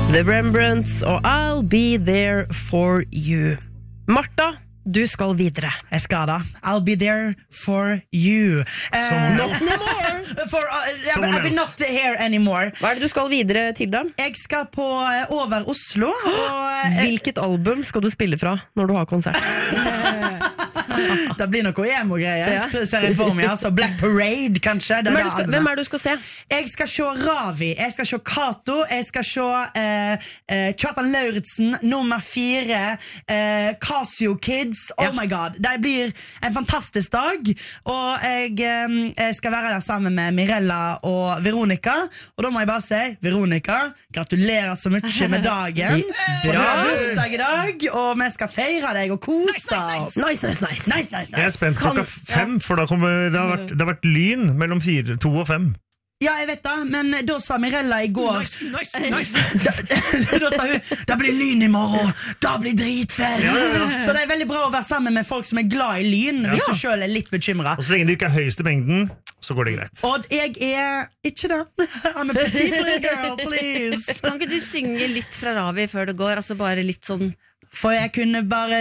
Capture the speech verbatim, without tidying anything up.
The Rembrandts og I'll be there for you. Martha, du skal videre. Jeg skal da. I'll be there for you. Someone Uh, else. not more. For, uh, Someone I will else. not here anymore. Hva er det du skal videre til da? Jeg skal på uh, Over Oslo. Og, uh, Hvilket album skal du spille fra når du har konsert? det blir noe emo-greier, Ja. ser jeg for meg. Altså Black Parade, kanskje. Det Hvem er, det du skal, albumet. hvem er det du skal se? Jeg skal se Ravi, jeg skal se Kato, jeg skal se eh, eh, Kjartan Lauritsen, nummer fire, eh, Casio Kids. Oh Ja. my god, det blir en fantastisk dag. Og jeg, eh, jeg skal være der sammen med Mirella og Veronica. Og da må jeg bare si, Veronica, gratulerer så mye med dagen. For du har bursdag i dag, og vi skal feire deg og kose oss. Nice, nice, nice. Nice, nice, nice. Jeg er spent klokka fem, for da kommer, det, har vært, det har vært lyn mellom fire, to og fem. Ja, jeg vet det, men da sa Mirella i går Nice, nice, nice. da, da sa hun, det blir lyn i morgen. Det blir dritfett. Ja, ja, ja. Så det er veldig bra å være sammen med folk som er glad i lyn, hvis Ja. du selv er litt bekymret. Og så lenge det ikke er høyeste mengden, så går det greit. Og jeg er ikke det. I'm a petite little girl, please. Kan ikke du synge litt fra Ravi før det går? Altså bare litt sånn For jeg kunne bare